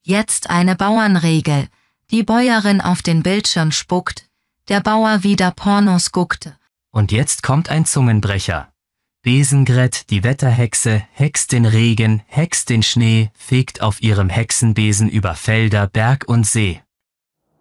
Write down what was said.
Jetzt eine Bauernregel. Die Bäuerin auf den Bildschirm spuckt, der Bauer wieder Pornos guckte. Und jetzt kommt ein Zungenbrecher. Besengret, die Wetterhexe, hext den Regen, hext den Schnee, fegt auf ihrem Hexenbesen über Felder, Berg und See.